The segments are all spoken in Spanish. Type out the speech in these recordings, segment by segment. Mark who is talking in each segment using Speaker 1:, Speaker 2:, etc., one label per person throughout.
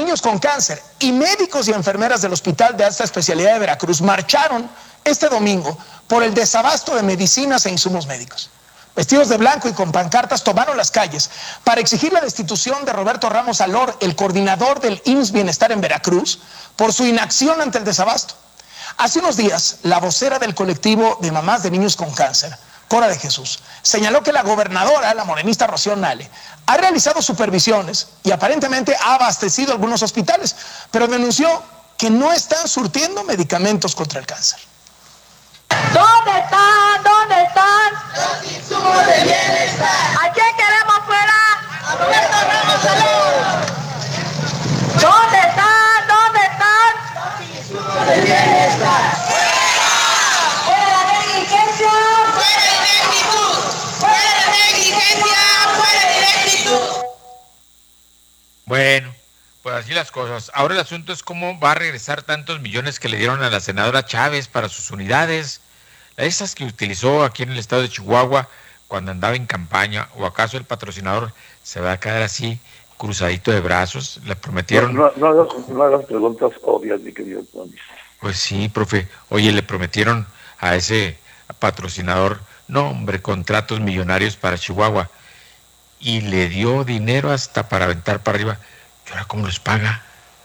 Speaker 1: niños con cáncer y médicos y enfermeras del Hospital de Alta Especialidad de Veracruz marcharon este domingo por el desabasto de medicinas e insumos médicos. Vestidos de blanco y con pancartas tomaron las calles para exigir la destitución de Roberto Ramos Alor, el coordinador del IMSS Bienestar en Veracruz, por su inacción ante el desabasto. Hace unos días, la vocera del colectivo de mamás de niños con cáncer, Cora de Jesús, señaló que la gobernadora, la morenista Rocío Nale, ha realizado supervisiones y aparentemente ha abastecido algunos hospitales, pero denunció que no están surtiendo medicamentos contra el cáncer.
Speaker 2: ¿Dónde están? ¿Dónde están?
Speaker 3: Los insumos de bienestar.
Speaker 2: ¿A quién queremos fuera?
Speaker 3: A Roberto Ramos Alor.
Speaker 2: ¿Dónde están? ¿Dónde están?
Speaker 3: Los insumos de bienestar.
Speaker 2: ¡Fuera la negligencia!
Speaker 3: ¡Fuera ineptitud! ¡Fuera negligencia! ¡Fuera ineptitud!
Speaker 4: Bueno, pues así las cosas. Ahora el asunto es cómo va a regresar tantos millones que le dieron a la senadora Chávez para sus unidades, esas que utilizó aquí en el estado de Chihuahua cuando andaba en campaña, o acaso el patrocinador se va a quedar así cruzadito de brazos. Le prometieron.
Speaker 5: No hagas preguntas obvias, mi querido Tony.
Speaker 4: Pues sí, profe. Oye, le prometieron a ese patrocinador, no hombre, contratos millonarios para Chihuahua, y le dio dinero hasta para aventar para arriba. ¿Y ahora cómo los paga?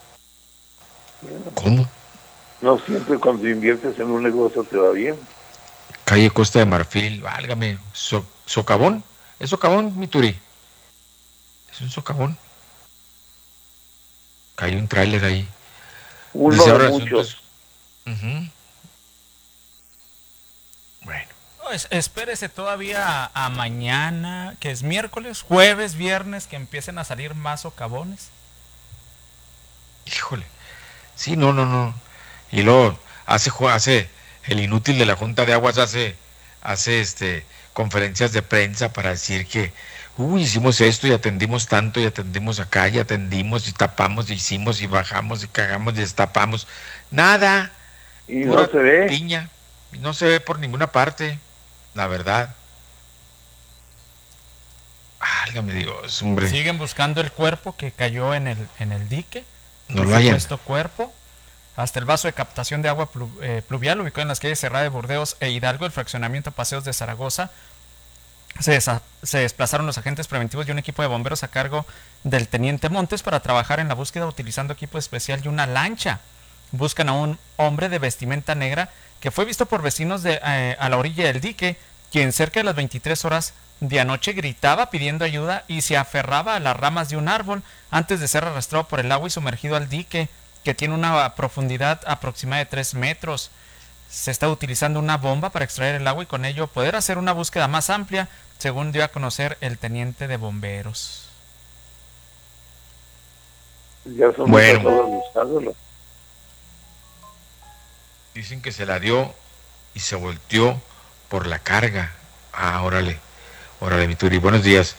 Speaker 4: ¿Cómo?
Speaker 5: No siempre cuando inviertes en un negocio te va bien.
Speaker 4: Calle Costa de Marfil, válgame, socavón, ¿es socavón, mi Turi? ¿Es un socavón? Cayó un tráiler ahí.
Speaker 5: Uno de muchos.
Speaker 4: Bueno.
Speaker 6: No, espérese todavía a mañana, que es miércoles, jueves, viernes, que empiecen a salir más socavones.
Speaker 4: Híjole, sí, no. Y luego hace el inútil de la Junta de Aguas hace conferencias de prensa para decir que hicimos esto y atendimos tanto y atendimos acá y atendimos y tapamos y hicimos y bajamos y cagamos y destapamos. Nada.
Speaker 5: Y no se ve.
Speaker 4: Piña. Y no se ve por ninguna parte, la verdad. Válgame Dios, hombre.
Speaker 6: Siguen buscando el cuerpo que cayó en el dique.
Speaker 4: No lo hayan.
Speaker 6: Supuesto cuerpo. Hasta el vaso de captación de agua pluvial ubicado en las calles Cerrada de Burdeos e Hidalgo, el fraccionamiento Paseos de Zaragoza. Se desplazaron los agentes preventivos y un equipo de bomberos a cargo del teniente Montes para trabajar en la búsqueda utilizando equipo especial y una lancha. Buscan a un hombre de vestimenta negra que fue visto por vecinos a la orilla del dique, quien cerca de las 23 horas de anoche gritaba pidiendo ayuda y se aferraba a las ramas de un árbol antes de ser arrastrado por el agua y sumergido al dique, que tiene una profundidad aproximada de 3 metros. Se está utilizando una bomba para extraer el agua y con ello poder hacer una búsqueda más amplia, según dio a conocer el teniente de bomberos.
Speaker 5: Ya son
Speaker 4: bueno.
Speaker 5: buscándolo.
Speaker 4: Dicen que se la dio y se volteó por la carga. Órale, mi Turi. Buenos días.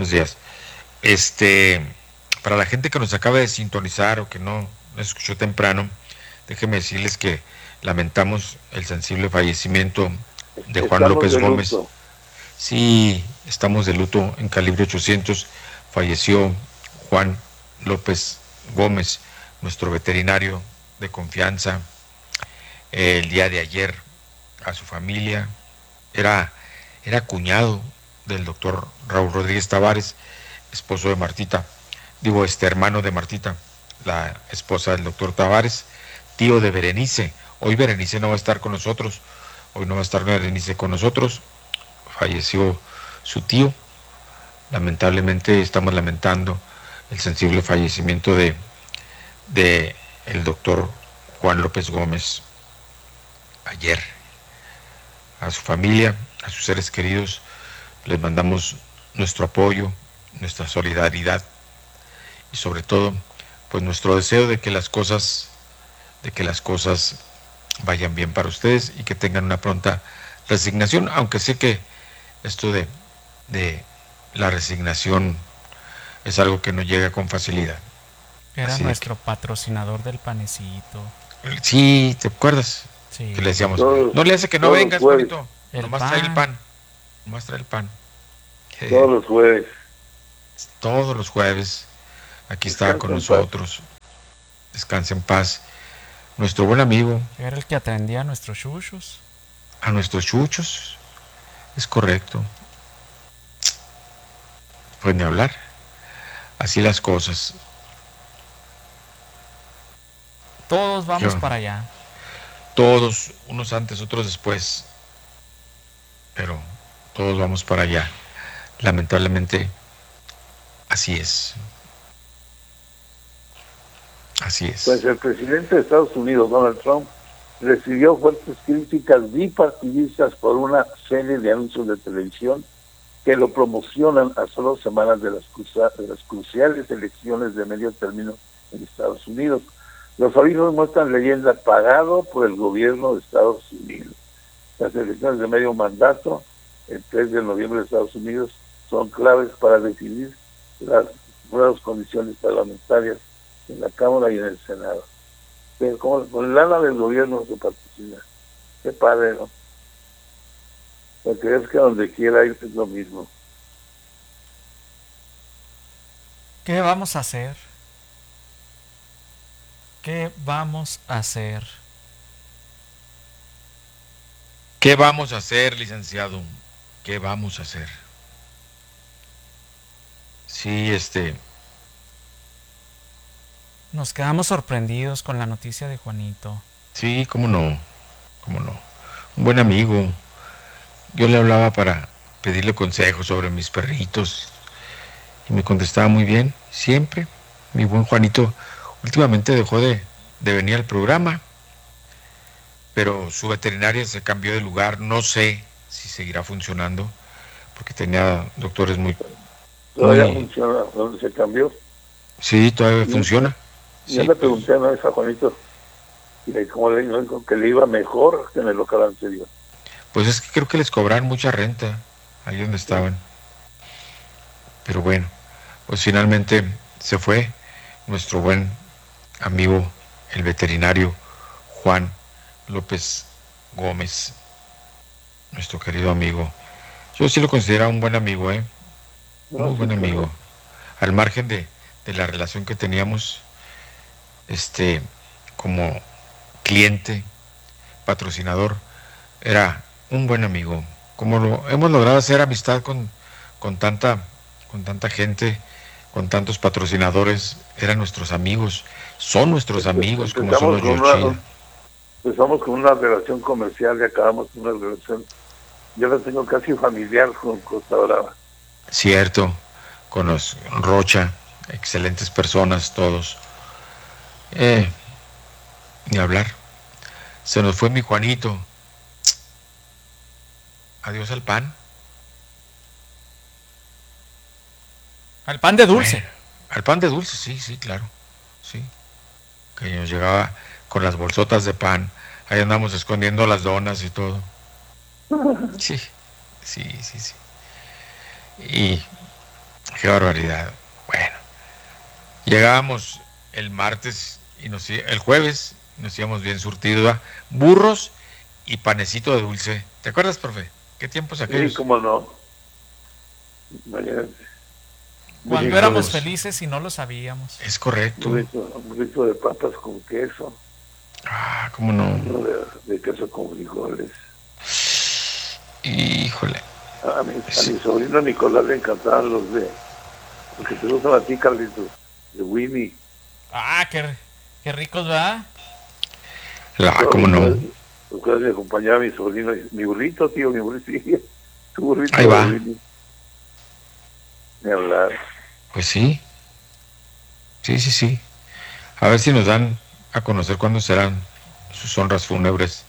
Speaker 4: Para la gente que nos acaba de sintonizar o que no escuchó temprano, déjenme decirles que lamentamos el sensible fallecimiento de Juan López Gómez. Sí, estamos de luto en Calibre 800. Falleció Juan López Gómez, nuestro veterinario de confianza. El día de ayer, a su familia, era cuñado del doctor Raúl Rodríguez Tavares, esposo de Martita, hermano de Martita, la esposa del doctor Tavares, tío de Berenice. Hoy Berenice no va a estar con nosotros, falleció su tío. Lamentablemente estamos lamentando el sensible fallecimiento de el doctor Juan López Gómez ayer. A su familia, a sus seres queridos, les mandamos nuestro apoyo, nuestra solidaridad y sobre todo, pues nuestro deseo de que las cosas vayan bien para ustedes y que tengan una pronta resignación, aunque sé que esto de la resignación es algo que no llega con facilidad.
Speaker 6: Era nuestro patrocinador del panecito.
Speaker 4: Sí, ¿te acuerdas?
Speaker 6: Sí.
Speaker 4: Que le decíamos, no le hace que no vengas, Juanito, nomás trae el pan.
Speaker 5: Todos los jueves.
Speaker 4: Todos los jueves aquí estaba con nosotros. descanse en paz. Nuestro buen amigo,
Speaker 6: Era el que atendía a nuestros chuchos.
Speaker 4: a nuestros chuchos, es correcto. Pues ni hablar, así las cosas.
Speaker 6: Todos vamos
Speaker 4: Yo-
Speaker 6: para allá.
Speaker 4: Todos, unos antes, otros después, pero todos vamos para allá. Lamentablemente, así es. Así es.
Speaker 5: Pues el presidente de Estados Unidos, Donald Trump, recibió fuertes críticas bipartidistas por una serie de anuncios de televisión que lo promocionan a solo semanas de las cruciales elecciones de medio término en Estados Unidos. Los avisos muestran leyenda pagado por el gobierno de Estados Unidos. Las elecciones de medio mandato, el 3 de noviembre de Estados Unidos, son claves para decidir las nuevas condiciones parlamentarias en la Cámara y en el Senado. Pero con lana del gobierno se participa. Qué padre, ¿no? Porque es que donde quiera ir es lo mismo.
Speaker 6: ¿Qué vamos a hacer? ¿Qué vamos a hacer?
Speaker 4: ¿Qué vamos a hacer, licenciado? ¿Qué vamos a hacer? Sí,
Speaker 6: Nos quedamos sorprendidos con la noticia de Juanito.
Speaker 4: sí, cómo no, cómo no. Un buen amigo. Yo le hablaba para pedirle consejos sobre mis perritos y me contestaba muy bien, siempre. Mi buen Juanito últimamente dejó de venir al programa, pero su veterinaria se cambió de lugar. No sé si seguirá funcionando, porque tenía doctores muy...
Speaker 5: Todavía
Speaker 4: muy-
Speaker 5: funciona, ¿dónde se cambió?
Speaker 4: Sí, todavía
Speaker 5: Sí.
Speaker 4: funciona.
Speaker 5: Yo
Speaker 4: Sí,
Speaker 5: le
Speaker 4: pues,
Speaker 5: pregunté una vez a Juanito y cómo le dijo que le iba mejor que en el local anterior.
Speaker 4: pues es que creo que les cobraron mucha renta ahí donde estaban. Pero bueno, pues finalmente se fue nuestro buen amigo, el veterinario Juan López Gómez, nuestro querido amigo. Yo sí lo considero un buen amigo, ¿eh?
Speaker 5: No,
Speaker 4: Muy
Speaker 5: sí,
Speaker 4: buen
Speaker 5: claro.
Speaker 4: amigo. Al margen de la relación que teníamos, como cliente, patrocinador, era un buen amigo. Como lo hemos logrado hacer amistad con tanta, con tanta gente, con tantos patrocinadores, eran nuestros amigos, son nuestros amigos, como son los Yoshida.
Speaker 5: Empezamos con una relación comercial y acabamos con una relación, yo la tengo casi familiar con Costa Brava.
Speaker 4: Cierto, con los Rocha, excelentes personas todos. Ni hablar. Se nos fue mi Juanito. Adiós al pan.
Speaker 6: Al pan de dulce.
Speaker 4: Bueno, al pan de dulce, sí, sí, claro. Sí. Que nos llegaba con las bolsotas de pan. Ahí andamos escondiendo las donas y todo. Sí, sí, sí, sí. Y qué barbaridad. Bueno, llegábamos el martes y el jueves nos íbamos bien surtidos, ¿verdad? Burros y panecito de dulce. ¿Te acuerdas, profe? ¿Qué tiempos aquellos?
Speaker 5: Sí, cómo no. Imagínate.
Speaker 6: Cuando
Speaker 4: Burritos.
Speaker 6: éramos felices y no lo sabíamos.
Speaker 4: Es correcto.
Speaker 5: Un burrito de papas con queso,
Speaker 4: Ah, cómo no.
Speaker 5: uno de queso con frijoles.
Speaker 4: Híjole.
Speaker 5: A mi sobrino Nicolás le encantaban los que te gustan a ti, Carlitos, de Winnie.
Speaker 6: Ah, qué ricos, ¿verdad?
Speaker 4: Ah, cómo no.
Speaker 5: Porque me acompañaba mi sobrino, mi burrito, tío, mi burrito. Tu burrito
Speaker 4: Ahí va.
Speaker 5: de Winnie. Ni hablar.
Speaker 4: Pues sí. Sí, sí, sí. A ver si nos dan a conocer cuándo serán sus honras fúnebres.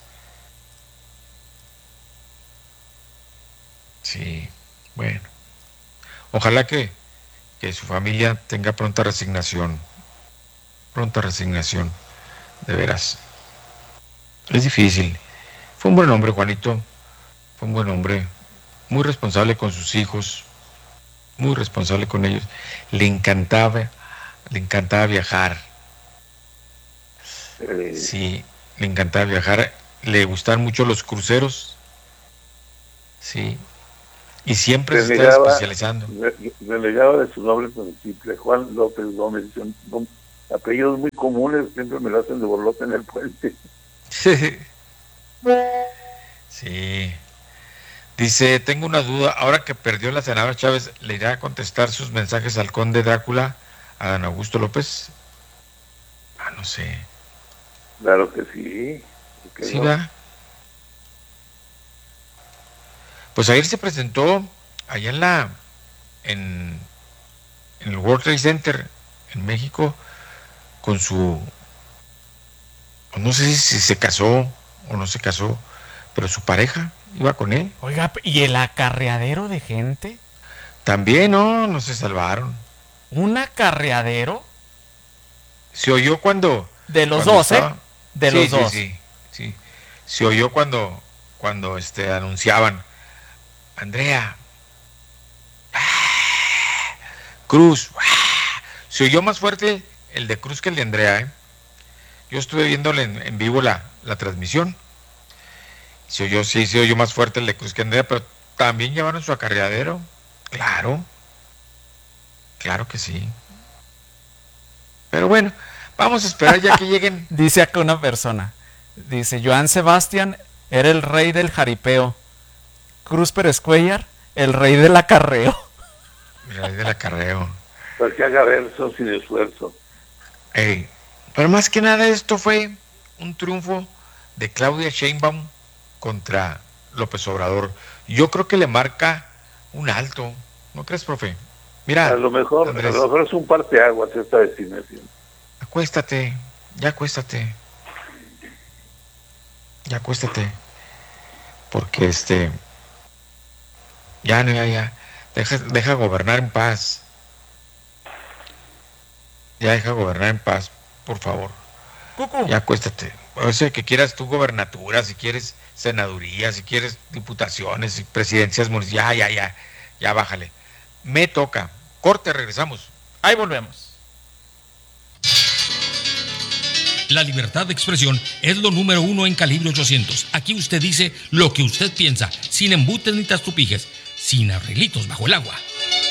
Speaker 4: Sí, bueno. Ojalá que su familia tenga pronta resignación. Pronta resignación. De veras. Es difícil. Fue un buen hombre, Juanito. Fue un buen hombre. Muy responsable con sus hijos. Muy responsable con ellos. Le encantaba viajar. Sí, le encantaba viajar. Le gustaban mucho los cruceros. Sí. Y siempre se estaba especializando.
Speaker 5: Renegaba de su nombre simple, Juan López Gómez. apellidos muy comunes, siempre me lo hacen de borlote en el puente.
Speaker 4: Sí. Dice, tengo una duda, ahora que perdió la senadora Chávez, ¿le irá a contestar sus mensajes al conde Drácula, a don Augusto López? No sé.
Speaker 5: Claro que sí.
Speaker 4: Sí, va. Pues ayer se presentó allá en el World Trade Center en México con su, no sé si se casó o no se casó, pero su pareja iba con él.
Speaker 6: Oiga, ¿y el acarreadero de gente?
Speaker 4: También, no se salvaron.
Speaker 6: ¿Un acarreadero?
Speaker 4: Se oyó cuando...
Speaker 6: De los dos,
Speaker 4: estaba...
Speaker 6: De los dos.
Speaker 4: Sí. Se oyó cuando anunciaban, Andrea, Cruz, se oyó más fuerte el de Cruz que el de Andrea, Yo estuve viéndole en vivo la transmisión. Se oyó más fuerte el de Cruz que Andrea, pero también llevaron su acarreadero. Claro que sí. Pero bueno, vamos a esperar ya que lleguen.
Speaker 6: Dice acá una persona, dice, Joan Sebastián era el rey del jaripeo, Cruz Pérez Cuellar, el rey del acarreo.
Speaker 4: El rey del acarreo.
Speaker 5: Pues que haga verso sin esfuerzo.
Speaker 4: Pero más que nada esto fue un triunfo de Claudia Sheinbaum contra López Obrador. Yo creo que le marca un alto, ¿no crees, profe? Mira,
Speaker 5: a lo mejor es un parteaguas esta designación.
Speaker 4: Acuéstate, porque ya deja gobernar en paz. Ya deja gobernar en paz, por favor. Ya acuéstate. O sea, que quieras tu gobernatura, si quieres senaduría, si quieres diputaciones y presidencias municipales, ya bájale. Me toca. Corte, regresamos.
Speaker 6: Ahí volvemos.
Speaker 7: La libertad de expresión es lo número 1 en Calibre 800. Aquí usted dice lo que usted piensa, sin embutes ni tastupijes, sin arreglitos bajo el agua.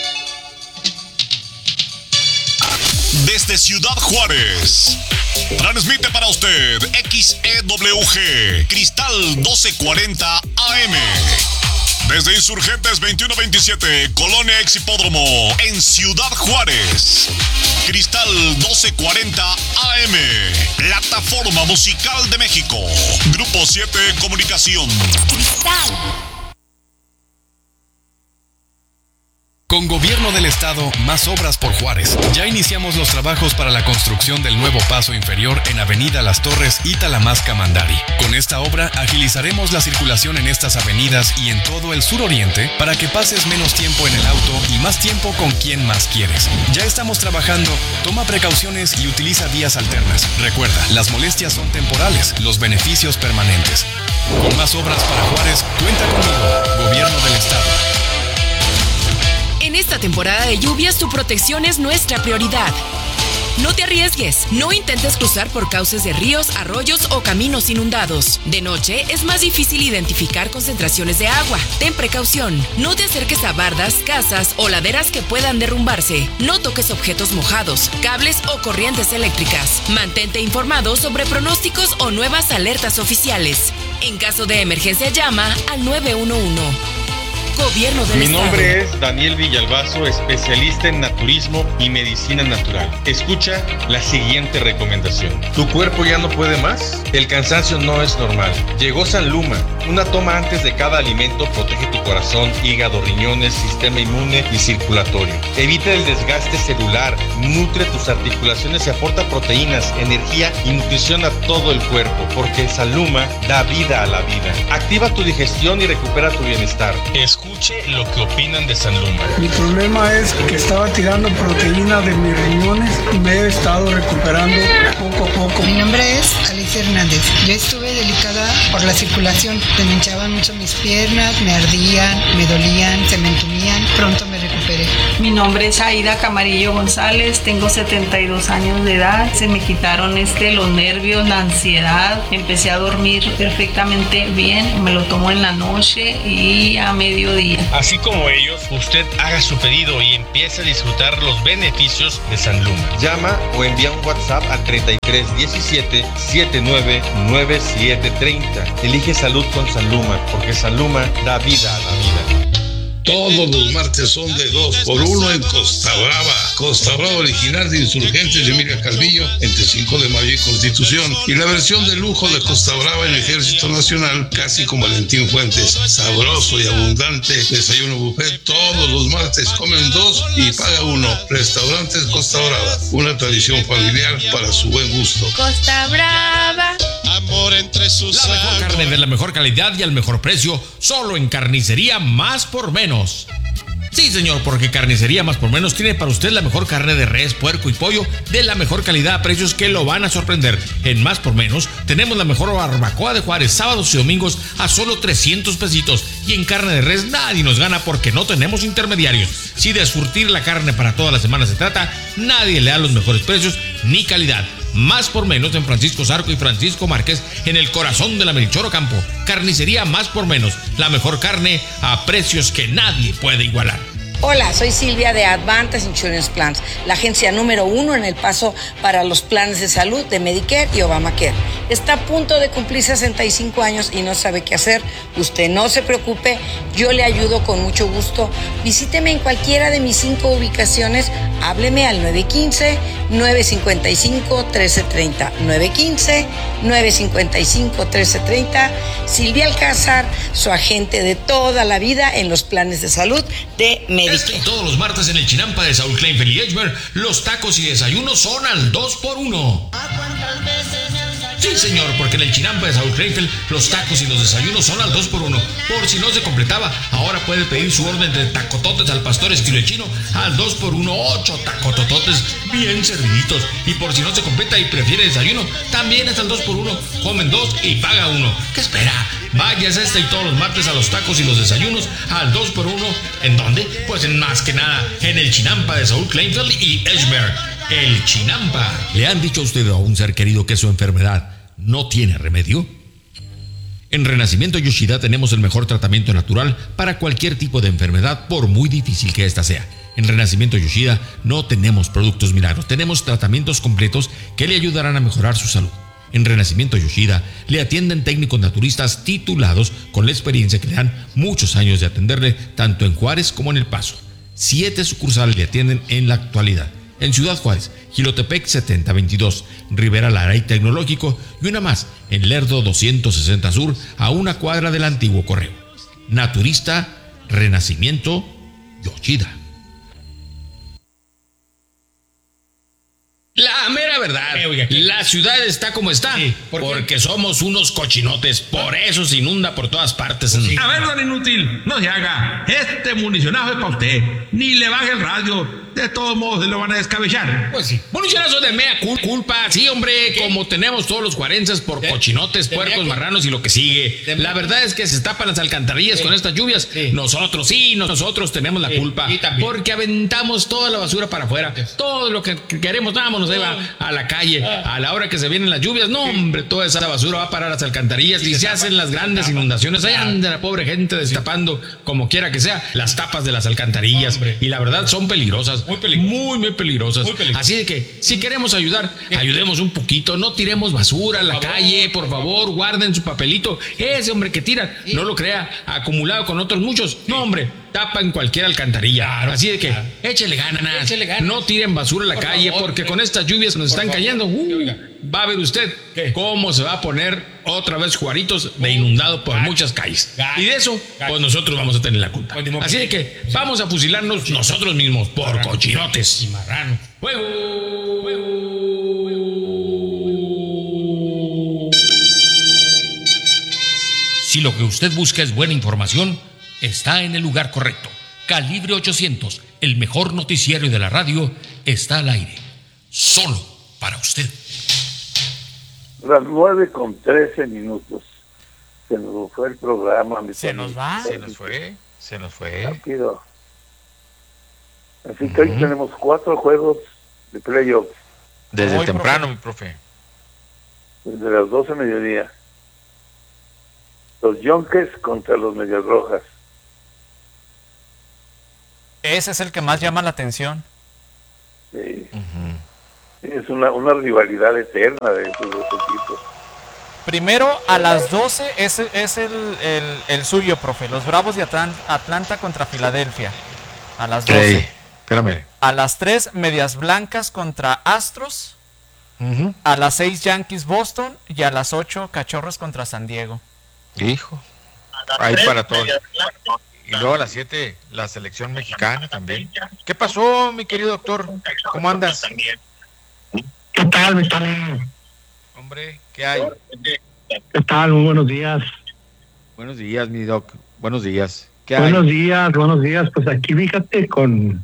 Speaker 8: Desde Ciudad Juárez, transmite para usted XEWG, Cristal 1240 AM. Desde Insurgentes 2127, Colonia Exhipódromo, en Ciudad Juárez. Cristal 1240 AM, Plataforma Musical de México. Grupo 7 Comunicación. Cristal.
Speaker 9: Con Gobierno del Estado, más obras por Juárez. Ya iniciamos los trabajos para la construcción del nuevo paso inferior en Avenida Las Torres y Talamasca-Mandari. Con esta obra agilizaremos la circulación en estas avenidas y en todo el suroriente para que pases menos tiempo en el auto y más tiempo con quien más quieres. Ya estamos trabajando, toma precauciones y utiliza vías alternas. Recuerda, las molestias son temporales, los beneficios permanentes. Con más obras para Juárez, cuenta conmigo, Gobierno del Estado.
Speaker 10: En esta temporada de lluvias, tu protección es nuestra prioridad. No te arriesgues, no intentes cruzar por cauces de ríos, arroyos o caminos inundados. De noche es más difícil identificar concentraciones de agua. Ten precaución, no te acerques a bardas, casas o laderas que puedan derrumbarse. No toques objetos mojados, cables o corrientes eléctricas. Mantente informado sobre pronósticos o nuevas alertas oficiales. En caso de emergencia, llama al 911. Gobierno del Estado.
Speaker 11: Mi nombre es Daniel Villalbazo, especialista en naturismo y medicina natural. Escucha la siguiente recomendación. ¿Tu cuerpo ya no puede más? El cansancio no es normal. Llegó Sanluma. Una toma antes de cada alimento protege tu corazón, hígado, riñones, sistema inmune y circulatorio. Evita el desgaste celular, nutre tus articulaciones y aporta proteínas, energía y nutrición a todo el cuerpo, porque Sanluma da vida a la vida. Activa tu digestión y recupera tu bienestar. Escuche lo que opinan de Sanluma.
Speaker 12: Mi problema es que estaba tirando proteína de mis riñones y me he estado recuperando poco a poco.
Speaker 13: Mi nombre es Alicia Hernández. Yo estuve delicada por la circulación. Se me hinchaban mucho mis piernas, me ardían, me dolían, se me entumían. Pronto me recuperé.
Speaker 14: Mi nombre es Aida Camarillo González. Tengo 72 años de edad. Se me quitaron los nervios, la ansiedad. Empecé a dormir perfectamente bien. Me lo tomo en la noche y a mediodía día.
Speaker 11: Así como ellos, usted haga su pedido y empiece a disfrutar los beneficios de San Luma. Llama o envía un WhatsApp al 3317 799730. Elige salud con San Luma, porque San Luma da vida a la vida.
Speaker 15: Todos los martes son de 2x1 en Costa Brava. Costa Brava original de Insurgentes de Emilia Calvillo, entre 5 de mayo y Constitución. Y la versión de lujo de Costa Brava en Ejército Nacional, casi como Valentín Fuentes. Sabroso y abundante desayuno buffet. Todos los martes comen 2 y paga 1. Restaurantes Costa Brava, una tradición familiar para su buen gusto.
Speaker 10: Costa Brava.
Speaker 16: Amor entre sus
Speaker 7: La mejor carne de la mejor calidad y al mejor precio, solo en Carnicería Más por Menos. Sí, señor, porque Carnicería Más por Menos tiene para usted la mejor carne de res, puerco y pollo de la mejor calidad a precios que lo van a sorprender. En Más por Menos tenemos la mejor barbacoa de Juárez, sábados y domingos a solo 300 pesitos. Y en carne de res nadie nos gana porque no tenemos intermediarios. Si de surtir la carne para toda la semana se trata, nadie le da los mejores precios ni calidad. Más por Menos en Francisco Zarco y Francisco Márquez, en el corazón de la Melchor Ocampo. Carnicería Más por Menos, la mejor carne a precios que nadie puede igualar.
Speaker 17: Hola, soy Silvia de Advantage Insurance Plans, la agencia número 1 en El Paso para los planes de salud de Medicare y Obamacare. Está a punto de cumplir 65 años y no sabe qué hacer. Usted no se preocupe, yo le ayudo con mucho gusto. Visíteme en cualquiera de mis 5 ubicaciones. Hábleme al 915-955-1330. 915-955-1330. Silvia Alcázar, su agente de toda la vida en los planes de salud de Medicare.
Speaker 7: Todos los martes en el Chinampa de Saúl Kleinfeld y Edgemer, los tacos y desayunos son al 2x1. Sí, señor, porque en el Chinampa de Saúl Kleinfeld, los tacos y los desayunos son al 2x1. Por si no se completaba, ahora puede pedir su orden de tacototes al pastor estilo chino al 2x1, 8 tacotototes bien serviditos. Y por si no se completa y prefiere desayuno, también es al 2x1. Comen 2 y paga 1. ¿Qué espera? Váyase y todos los martes a los tacos y los desayunos al 2x1. ¿En dónde? Pues en más que nada, en el Chinampa de Saúl Kleinfeld y Edgemer. El Chinampa. ¿Le han dicho a usted a un ser querido que su enfermedad no tiene remedio? En Renacimiento Yoshida tenemos el mejor tratamiento natural para cualquier tipo de enfermedad, por muy difícil que ésta sea. En Renacimiento Yoshida no tenemos productos milagros, tenemos tratamientos completos que le ayudarán a mejorar su salud. En Renacimiento Yoshida le atienden técnicos naturistas titulados con la experiencia que le dan muchos años de atenderle tanto en Juárez como en El Paso. 7 sucursales le atienden en la actualidad. En Ciudad Juárez, Jilotepec 7022, Rivera Lara y Tecnológico, y una más en Lerdo 260 Sur, a una cuadra del antiguo correo. Naturista Renacimiento Yoshida. La mera verdad, la ciudad está como está, porque somos unos cochinotes, por eso se inunda por todas partes.
Speaker 18: A ver, don Inútil, no se haga, este municionazo es para usted, ni le baje el radio, de todos modos se lo van a descabellar.
Speaker 7: Pues sí, municionazo de mea culpa, sí hombre, como tenemos todos los juarenses por cochinotes, puercos, marranos y lo que sigue. La verdad es que se tapan las alcantarillas con estas lluvias, nosotros tenemos la culpa, porque aventamos toda la basura para afuera, todo lo que queremos, vámonos a la calle, a la hora que se vienen las lluvias, no hombre, toda esa basura va a parar a las alcantarillas y se hacen las grandes inundaciones, ahí anda la pobre gente destapando, como quiera que sea, las tapas de las alcantarillas, y la verdad son peligrosas, muy peligrosas, así de que si queremos ayudar, ayudemos un poquito, no tiremos basura a la calle, por favor, guarden su papelito, ese hombre que tira, no lo crea, acumulado con otros muchos, no hombre, tapa en cualquier alcantarilla, así de que échele ganas, no tiren basura a la calle, porque con estas lluvias que nos están cayendo, va a ver usted cómo se va a poner otra vez Juaritos de inundado por muchas calles, y de eso pues nosotros vamos a tener la culpa, así de que vamos a fusilarnos nosotros mismos por cochinotes y marranos. Si lo que usted busca es buena información, está en el lugar correcto. Calibre 800, el mejor noticiario de la radio, está al aire, solo para usted.
Speaker 5: Las 9:13. Se nos fue el programa.
Speaker 4: Se nos fue.
Speaker 5: Rápido. Así que hoy tenemos 4 juegos de playoff.
Speaker 4: Desde temprano, mi profe.
Speaker 5: Desde las 12 de mediodía. Los Yonkers contra los Medias Rojas.
Speaker 6: Ese es el que más llama la atención.
Speaker 5: Sí. Es una rivalidad eterna de esos dos equipos.
Speaker 6: Primero, a las 12 es el suyo, profe. Los Bravos de Atlanta contra Filadelfia. A las 12.
Speaker 4: Hey, espérame.
Speaker 6: A las 3, Medias Blancas contra Astros. A las 6, Yankees Boston. Y a las 8, Cachorros contra San Diego.
Speaker 4: Hijo. Ahí para todos. Y luego a las 7, la selección mexicana también. ¿Qué pasó, mi querido doctor? ¿Cómo andas?
Speaker 19: ¿Qué tal, mi tal?
Speaker 4: Hombre, ¿qué hay?
Speaker 19: ¿Qué tal? Muy buenos días.
Speaker 4: Buenos días, mi doc. Buenos días. ¿Qué hay?
Speaker 19: Buenos días. Pues aquí fíjate con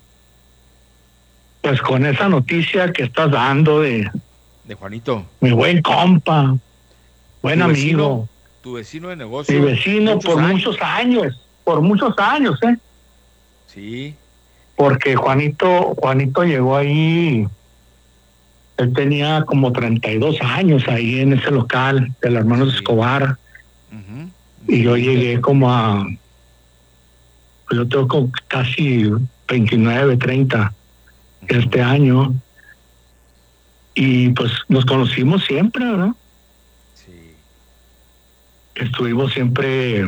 Speaker 19: esa noticia que estás dando de
Speaker 4: Juanito.
Speaker 19: Mi buen compa, buen amigo.
Speaker 4: Tu vecino de negocio.
Speaker 19: Mi vecino por muchos años, ¿eh?
Speaker 4: Sí.
Speaker 19: Porque Juanito llegó ahí, él tenía como 32 años ahí en ese local de los hermanos Escobar. Y yo llegué yo tengo como casi 29, 30 este año. Y pues nos conocimos siempre, ¿verdad?
Speaker 4: Sí.
Speaker 19: Estuvimos siempre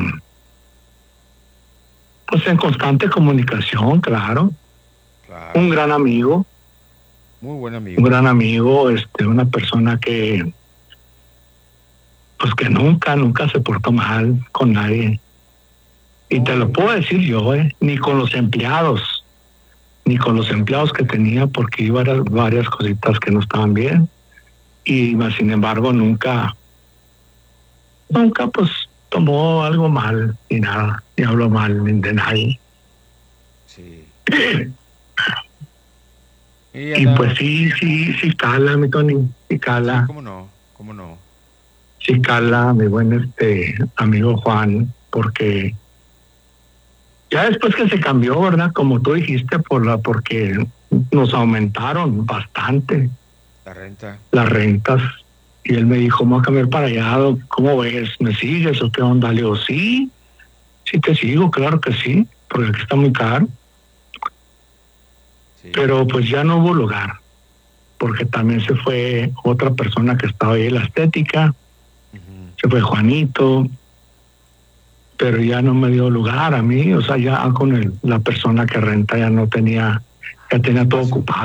Speaker 19: pues en constante comunicación, claro. Un gran amigo.
Speaker 4: Muy buen amigo.
Speaker 19: Un gran amigo, una persona que pues que nunca se portó mal con nadie. Y te lo puedo decir yo, ni con los empleados que tenía, porque iba a varias cositas que no estaban bien. Y sin embargo nunca pues tomó algo mal, ni nada, ni habló mal de nadie.
Speaker 4: Sí.
Speaker 19: Y pues sí cala, mi Tony, sí cala.
Speaker 4: Sí, ¿Cómo no?
Speaker 19: Sí cala, mi buen amigo Juan, porque ya después que se cambió, ¿verdad? Como tú dijiste, porque nos aumentaron bastante las rentas. Y él me dijo, vamos a cambiar para allá, ¿cómo ves? ¿Me sigues o qué onda? Le digo, sí te sigo, claro que sí, porque aquí está muy caro. Sí. Pero pues ya no hubo lugar, porque también se fue otra persona que estaba ahí en la estética, se fue Juanito, pero ya no me dio lugar a mí, o sea, ya con la persona que renta ya tenía todo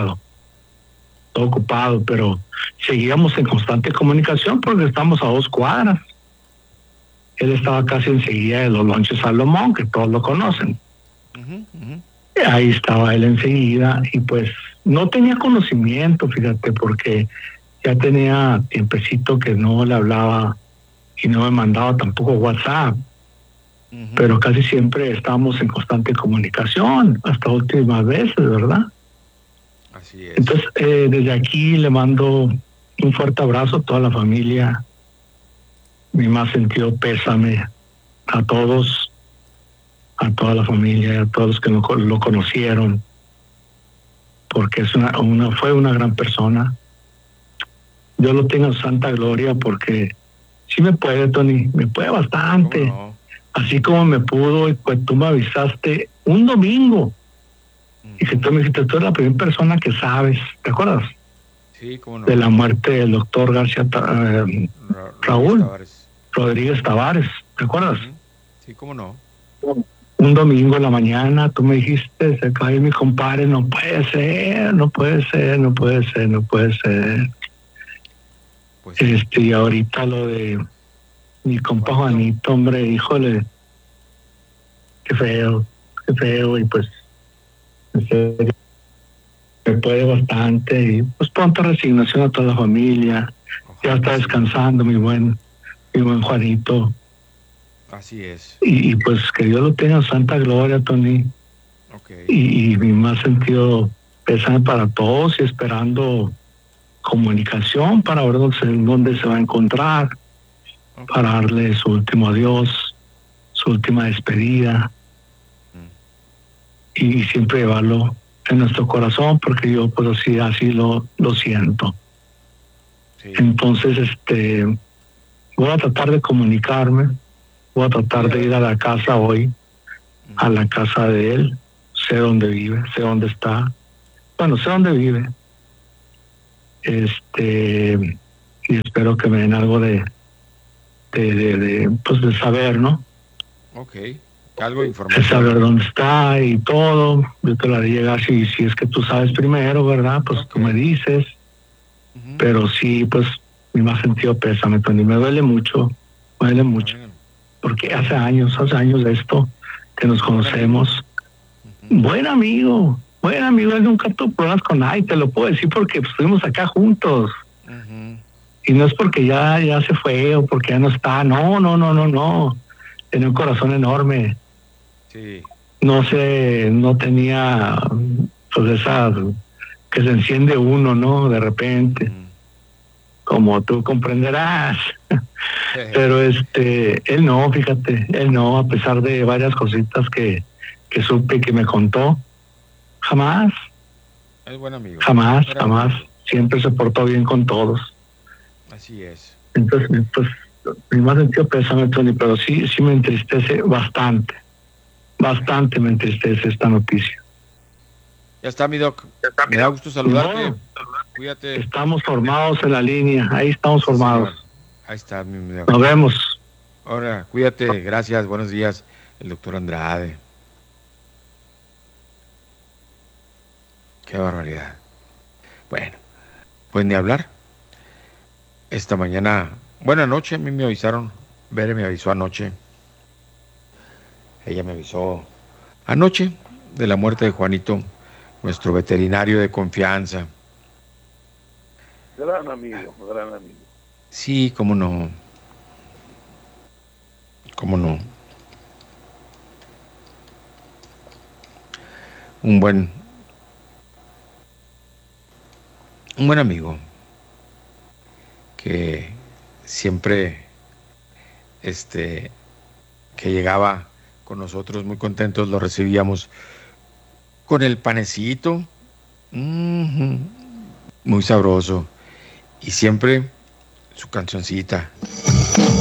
Speaker 19: ocupado, pero seguíamos en constante comunicación porque estamos a 2 cuadras. Él estaba casi enseguida de los Lonches Salomón, que todos lo conocen. Ahí estaba él enseguida y pues no tenía conocimiento, fíjate, porque ya tenía tiempecito que no le hablaba y no me mandaba tampoco WhatsApp. Pero casi siempre estábamos en constante comunicación, hasta últimas veces, ¿verdad?
Speaker 4: Así es.
Speaker 19: Entonces, desde aquí le mando un fuerte abrazo a toda la familia, mi más sentido pésame a todos, a toda la familia, a todos los que lo conocieron, porque fue una gran persona. Dios lo tenga en santa gloria, porque sí me puede, Tony, me puede bastante. No. Así como me pudo, y pues tú me avisaste un domingo. Y que tú me dijiste, tú eres la primera persona que sabes, ¿te acuerdas?
Speaker 4: Sí, cómo no.
Speaker 19: De la muerte del doctor García Raúl Rodríguez Tavares, ¿te acuerdas?
Speaker 4: Sí, cómo no.
Speaker 19: Un domingo en la mañana tú me dijiste, se cae mi compadre, no puede ser. Pues y ahorita lo de mi compa Juanito, hombre, híjole, qué feo, y pues en serio, me puede bastante, y pues pronta resignación a toda la familia. Ya está descansando mi buen Juanito.
Speaker 4: Así es.
Speaker 19: Y pues que Dios lo tenga en santa gloria, Tony.
Speaker 4: Okay.
Speaker 19: Y mi más sentido pésame para todos, y esperando comunicación para ver dónde se va a encontrar, para darle su último adiós, su última despedida, y siempre llevarlo en nuestro corazón, porque yo pues así lo siento. Sí. Entonces voy a tratar de comunicarme, voy a tratar de ir a la casa hoy, a la casa de él, sé dónde vive, sé dónde está. Bueno, sé dónde vive. Y espero que me den algo de saber, ¿no?
Speaker 4: Ok, algo de
Speaker 19: De
Speaker 4: información.
Speaker 19: saber dónde está y todo. Yo te lo haré llegar si es que tú sabes primero, ¿verdad? Pues tú me dices. Pero sí, pues mi más sentido pésame, Tony. Me duele mucho. Porque hace años de esto que nos conocemos. Buen amigo. Él nunca tuvo problemas con nadie, te lo puedo decir porque estuvimos acá juntos. Y no es porque ya se fue o porque ya no está. No. Tenía un corazón enorme.
Speaker 4: Sí.
Speaker 19: No tenía pues esa que se enciende uno, ¿no? De repente. Como tú comprenderás. Pero él no, fíjate, a pesar de varias cositas que supe que me contó, jamás.
Speaker 4: Es buen amigo.
Speaker 19: Jamás. Siempre se portó bien con todos.
Speaker 4: Así es.
Speaker 19: Entonces, pues, mi más sentido pésame, Tony, pero sí me entristece bastante. Bastante me entristece esta noticia.
Speaker 4: Ya está, mi Doc. Me da gusto saludarte. No, cuídate.
Speaker 19: Estamos formados en la línea. Ahí estamos formados.
Speaker 4: Señor. Ahí está, mi Doc.
Speaker 19: Nos vemos.
Speaker 4: Ahora, cuídate. Gracias. Buenos días. El doctor Andrade. Qué barbaridad. Bueno, pues ni hablar. Esta mañana, buena noche, a mí me avisaron. Bere me avisó anoche. Ella me avisó anoche de la muerte de Juanito, nuestro veterinario de confianza.
Speaker 5: Gran amigo.
Speaker 4: Sí, cómo no. Un buen amigo que siempre que llegaba con nosotros muy contentos, lo recibíamos con el panecito muy sabroso y siempre su cancioncita.